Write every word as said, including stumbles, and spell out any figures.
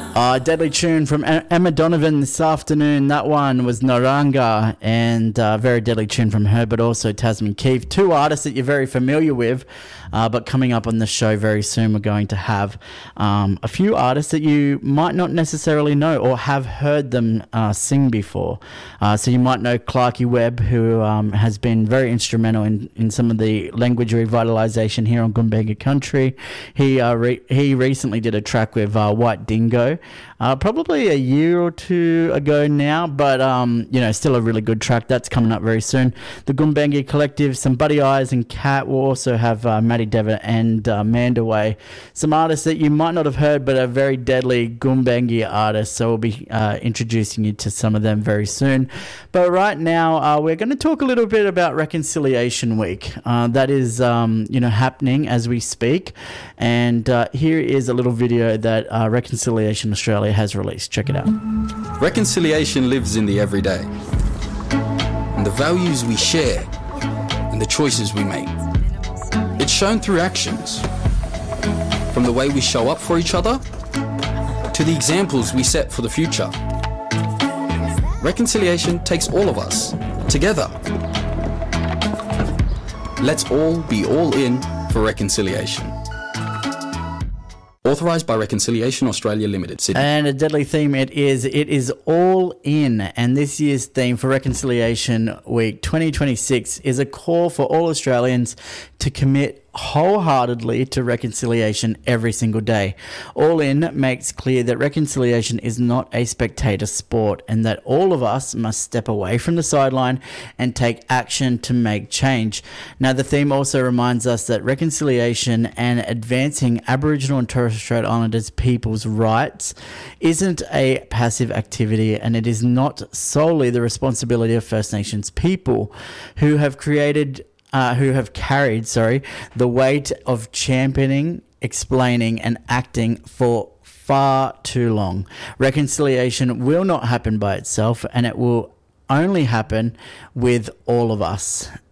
Uh, deadly tune from Emma Donovan this afternoon. That one was Naranga, and uh, very deadly tune from her, but also Tasman Keith. Two artists that you're very familiar with, uh, but coming up on the show very soon, we're going to have um, a few artists that you might not necessarily know or have heard them uh, sing before. Uh, so you might know Clarky Webb, who um, has been very instrumental in, in some of the language revitalisation here on Gumbaynggirr Country. He uh, re- he recently did a track with uh, White Dingo. Uh, probably a year or two ago now, but um, you know, still a really good track. That's coming up very soon. The Gumbaynggirr Collective, some Buddy Eyes and Cat. We'll also have uh, Matty Devitt and uh, Mandaway. Some artists that you might not have heard, but are very deadly Gumbaynggirr artists. So we'll be uh, introducing you to some of them very soon. But right now, uh, we're going to talk a little bit about Reconciliation Week. Uh, that is, um, you know, happening as we speak. And uh, here is a little video that uh, Reconciliation Australia has released. Check it out. Reconciliation lives in the everyday, and the values we share, and the choices we make. It's shown through actions, from the way we show up for each other, to the examples we set for the future. Reconciliation takes all of us, together. Let's all be all in for reconciliation. Authorised by Reconciliation Australia Limited, Sydney. And a deadly theme it is. It is all in. And this year's theme for Reconciliation Week twenty twenty-six is a call for all Australians to commit wholeheartedly to reconciliation every single day. All In makes clear that reconciliation is not a spectator sport and that all of us must step away from the sideline and take action to make change. Now, the theme also reminds us that reconciliation and advancing Aboriginal and Torres Strait Islanders people's rights isn't a passive activity, and it is not solely the responsibility of First Nations people who have created Uh, who have carried, sorry, the weight of championing, explaining and acting for far too long. Reconciliation will not happen by itself, and it will only happen with all of us.